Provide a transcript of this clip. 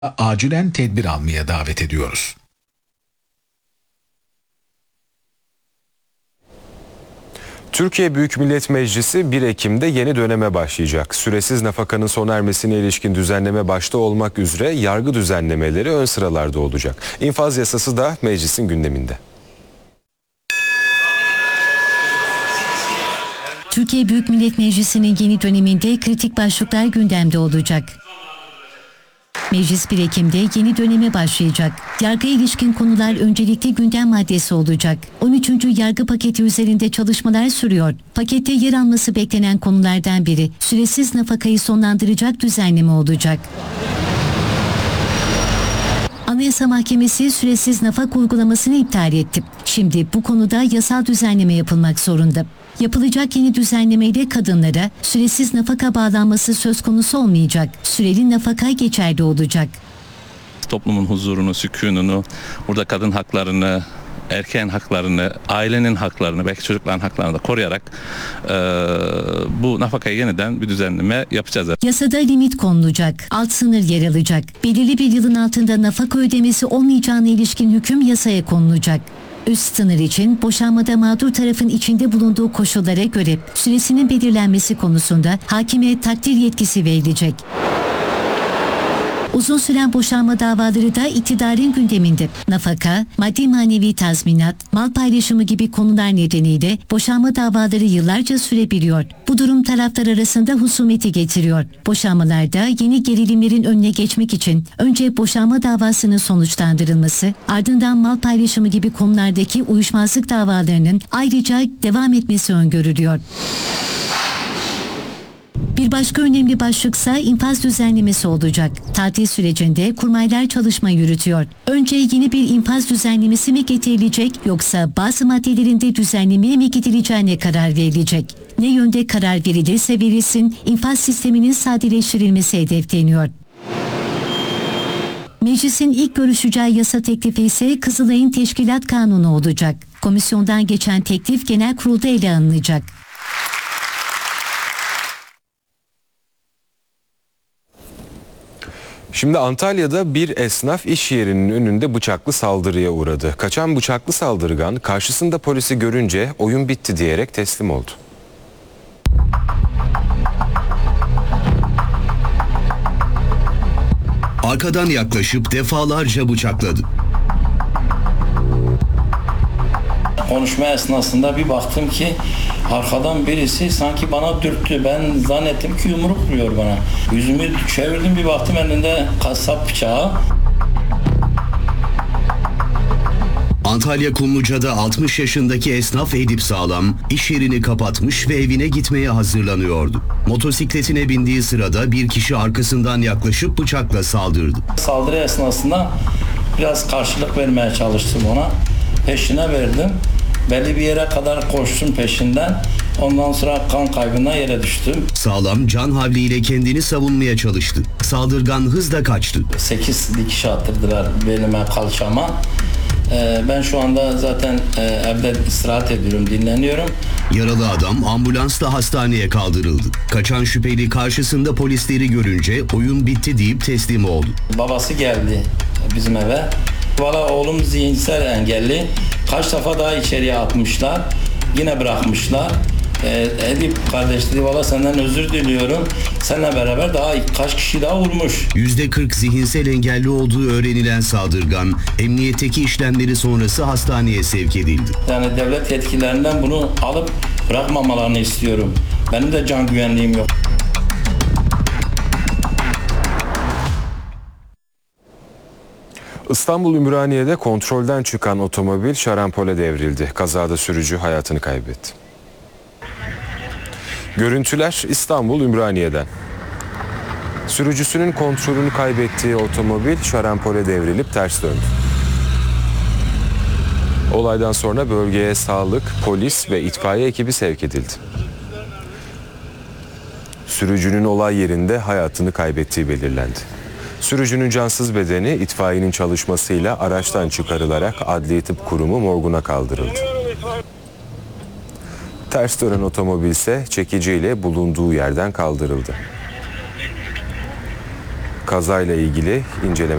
acilen tedbir almaya davet ediyoruz. Türkiye Büyük Millet Meclisi 1 Ekim'de yeni döneme başlayacak. Süresiz nafakanın sona ermesine ilişkin düzenleme başta olmak üzere yargı düzenlemeleri ön sıralarda olacak. İnfaz yasası da meclisin gündeminde. Türkiye Büyük Millet Meclisi'nin yeni döneminde kritik başlıklar gündemde olacak. Meclis 1 Ekim'de yeni döneme başlayacak. Yargıya ilişkin konular öncelikli gündem maddesi olacak. 13. yargı paketi üzerinde çalışmalar sürüyor. Pakette yer alması beklenen konulardan biri süresiz nafakayı sonlandıracak düzenleme olacak. Anayasa Mahkemesi süresiz nafaka uygulamasını iptal etti. Şimdi bu konuda yasal düzenleme yapılmak zorunda. Yapılacak yeni düzenlemeyle kadınlara süresiz nafaka bağlanması söz konusu olmayacak. Süreli nafaka geçerli olacak. Toplumun huzurunu, sükununu, burada kadın haklarını, erkeğin haklarını, ailenin haklarını, belki çocukların haklarını da koruyarak bu nafakaya yeniden bir düzenleme yapacağız. Yasada limit konulacak, alt sınır yer alacak. Belirli bir yılın altında nafaka ödemesi olmayacağına ilişkin hüküm yasaya konulacak. Üst sınır için boşanmada mağdur tarafın içinde bulunduğu koşullara göre süresinin belirlenmesi konusunda hakime takdir yetkisi verilecek. Uzun süren boşanma davaları da iktidarın gündeminde. Nafaka, maddi manevi tazminat, mal paylaşımı gibi konular nedeniyle boşanma davaları yıllarca sürebiliyor. Bu durum taraflar arasında husumeti getiriyor. Boşanmalarda yeni gerilimlerin önüne geçmek için önce boşanma davasının sonuçlandırılması, ardından mal paylaşımı gibi konulardaki uyuşmazlık davalarının ayrıca devam etmesi öngörülüyor. Bir başka önemli başlıksa infaz düzenlemesi olacak. Tatil sürecinde kurmaylar çalışma yürütüyor. Önce yeni bir infaz düzenlemesi mi getirilecek yoksa bazı maddelerinde düzenlemeye mi gidileceğine karar verilecek. Ne yönde karar verilirse verilsin infaz sisteminin sadeleştirilmesi hedefleniyor. Meclisin ilk görüşeceği yasa teklifi ise Kızılay'ın Teşkilat Kanunu olacak. Komisyondan geçen teklif genel kurulda ele alınacak. Şimdi Antalya'da bir esnaf iş yerinin önünde bıçaklı saldırıya uğradı. Kaçan bıçaklı saldırgan karşısında polisi görünce oyun bitti diyerek teslim oldu. Arkadan yaklaşıp defalarca bıçakladı. Konuşma esnasında bir baktım ki arkadan birisi sanki bana dürttü. Ben zannettim ki yumruk vuruyor bana. Yüzümü çevirdim, bir baktım elinde kasap bıçağı. Antalya Kumluca'da 60 yaşındaki esnaf Edip Sağlam iş yerini kapatmış ve evine gitmeye hazırlanıyordu. Motosikletine bindiği sırada bir kişi arkasından yaklaşıp bıçakla saldırdı. Saldırı esnasında biraz karşılık vermeye çalıştım ona. Peşine verdim. Belli bir yere kadar koştum peşinden. Ondan sonra kan kaybına yere düştüm. Sağlam can havliyle kendini savunmaya çalıştı. Saldırgan hızla kaçtı. 8 dikiş attırdılar belime, kalçama. Ben şu anda zaten evde istirahat ediyorum, dinleniyorum. Yaralı adam ambulansla hastaneye kaldırıldı. Kaçan şüpheli karşısında polisleri görünce oyun bitti deyip teslim oldu. Babası geldi bizim eve. Valla oğlum zihinsel engelli. Kaç defa daha içeriye atmışlar. Yine bırakmışlar. Edip kardeş dedi, valla senden özür diliyorum. Seninle beraber daha kaç kişi daha vurmuş. %40 zihinsel engelli olduğu öğrenilen saldırgan, emniyetteki işlemleri sonrası hastaneye sevk edildi. Yani devlet yetkililerinden bunu alıp bırakmamalarını istiyorum. Benim de can güvenliğim yok. İstanbul Ümraniye'de kontrolden çıkan otomobil şarampole devrildi. Kazada sürücü hayatını kaybetti. Görüntüler İstanbul Ümraniye'den. Sürücüsünün kontrolünü kaybettiği otomobil şarampole devrilip ters döndü. Olaydan sonra bölgeye sağlık, polis ve itfaiye ekibi sevk edildi. Sürücünün olay yerinde hayatını kaybettiği belirlendi. Sürücünün cansız bedeni itfaiyenin çalışmasıyla araçtan çıkarılarak Adli Tıp Kurumu morguna kaldırıldı. Ters dönen otomobil ise çekiciyle bulunduğu yerden kaldırıldı. kazayla ilgili inceleme